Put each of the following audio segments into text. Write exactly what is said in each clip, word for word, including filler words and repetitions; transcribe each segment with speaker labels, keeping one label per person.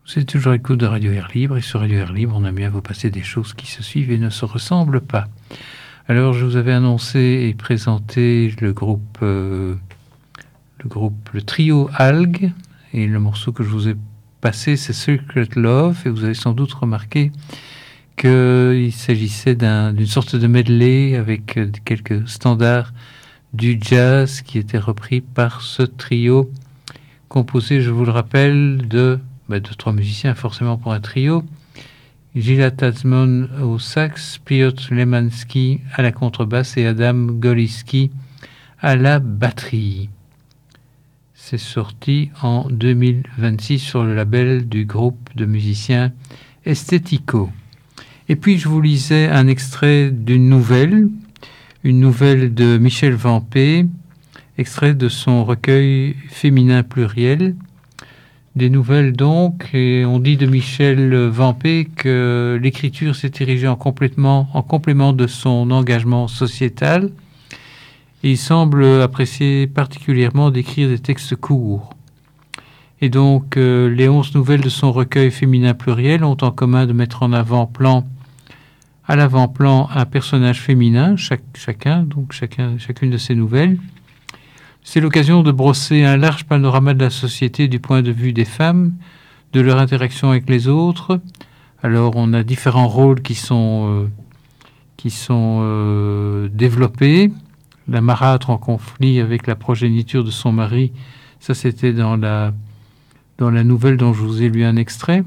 Speaker 1: C'est toujours à l'écoute de Radio Air Libre, et sur Radio Air Libre, on aime bien vous passer des choses qui se suivent et ne se ressemblent pas. Alors, je vous avais annoncé et présenté le groupe, euh, le groupe, le trio Algue, et le morceau que je vous ai passé, c'est Secret Love, et vous avez sans doute remarqué qu'il s'agissait d'un, d'une sorte de medley avec quelques standards du jazz qui étaient repris par ce trio, composé, je vous le rappelle, de... Bah, de trois musiciens, forcément pour un trio. Gila Tazmon au sax, Piotr Lemansky à la contrebasse et Adam Goliski à la batterie. C'est sorti en deux mille vingt-six sur le label du groupe de musiciens Estetico. Et puis je vous lisais un extrait d'une nouvelle, une nouvelle de Michel Vampé, extrait de son recueil Féminin pluriel. Des nouvelles donc, et on dit de Michel Vampé que l'écriture s'est érigée en, complètement, en complément de son engagement sociétal. Et il semble apprécier particulièrement d'écrire des textes courts. Et donc, euh, les onze nouvelles de son recueil Féminin pluriel ont en commun de mettre en avant-plan, à l'avant-plan, un personnage féminin, chaque, chacun, donc chacun, chacune de ces nouvelles. C'est l'occasion de brosser un large panorama de la société du point de vue des femmes, de leur interaction avec les autres. Alors, on a différents rôles qui sont, euh, qui sont euh, développés. La marâtre en conflit avec la progéniture de son mari, ça c'était dans la, dans la nouvelle dont je vous ai lu un extrait.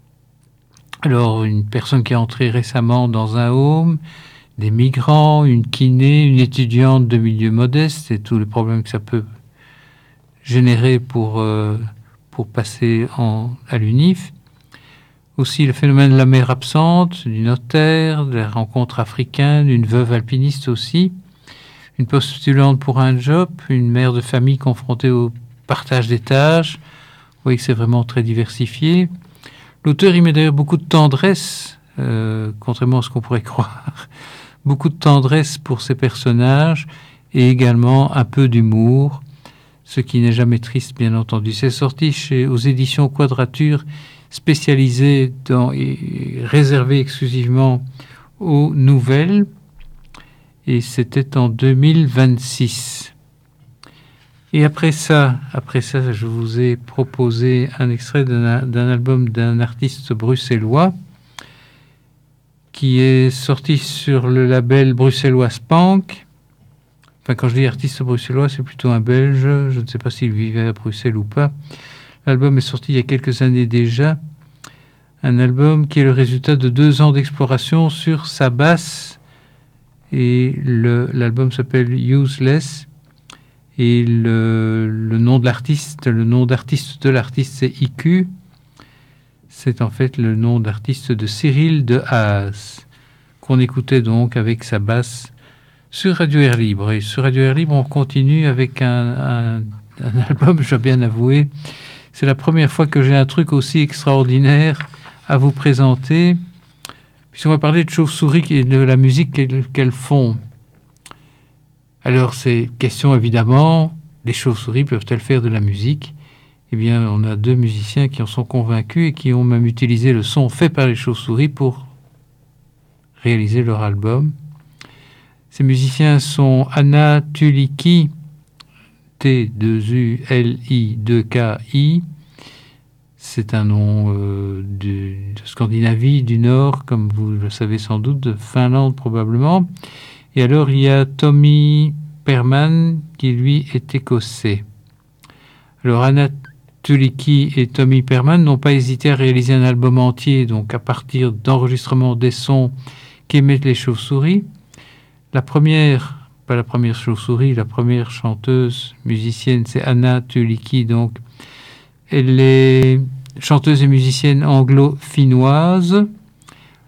Speaker 1: Alors, une personne qui est entrée récemment dans un home, des migrants, une kiné, une étudiante de milieu modeste et tous les problèmes que ça peut générer pour, euh, pour passer en, à l'U N I F. Aussi le phénomène de la mère absente, du notaire, de la rencontre africaine, d'une veuve alpiniste aussi, une postulante pour un job, une mère de famille confrontée au partage des tâches. Vous voyez que c'est vraiment très diversifié. L'auteur y met d'ailleurs beaucoup de tendresse, euh, contrairement à ce qu'on pourrait croire. Beaucoup de tendresse pour ces personnages et également un peu d'humour, ce qui n'est jamais triste, bien entendu. C'est sorti chez, aux éditions Quadrature, spécialisées dans, et réservées exclusivement aux nouvelles, et c'était en deux mille vingt-six. Et après ça, après ça, je vous ai proposé un extrait d'un, d'un album d'un artiste bruxellois, qui est sorti sur le label bruxellois Spank. Enfin, quand je dis artiste bruxellois, c'est plutôt un Belge. Je ne sais pas s'il vivait à Bruxelles ou pas. L'album est sorti il y a quelques années déjà. Un album qui est le résultat de deux ans d'exploration sur sa basse. Et le, l'album s'appelle Useless. Et le, le nom de l'artiste, le nom d'artiste de l'artiste, c'est I Q. C'est en fait le nom d'artiste de Cyril de Haas, qu'on écoutait donc avec sa basse sur Radio Air Libre. Et sur Radio Air Libre, on continue avec un, un, un album, je dois bien avouer. C'est la première fois que j'ai un truc aussi extraordinaire à vous présenter, puisqu'on va parler de chauves-souris et de la musique qu'elles, qu'elles font. Alors, c'est question évidemment, les chauves-souris peuvent-elles faire de la musique ? Eh bien, on a deux musiciens qui en sont convaincus et qui ont même utilisé le son fait par les chauves-souris pour réaliser leur album. Ces musiciens sont Anna Tuliki, T deux U L I deux K I. C'est un nom euh, de, de Scandinavie, du Nord, comme vous le savez sans doute, de Finlande probablement. Et alors, il y a Tommy Perman, qui lui est écossais. Alors, Anna Tuliki et Tommy Perman n'ont pas hésité à réaliser un album entier, donc à partir d'enregistrements des sons qu'émettent les chauves-souris. La première, pas la première chauve-souris, la première chanteuse musicienne, c'est Anna Tuliki, donc elle est chanteuse et musicienne anglo-finnoise.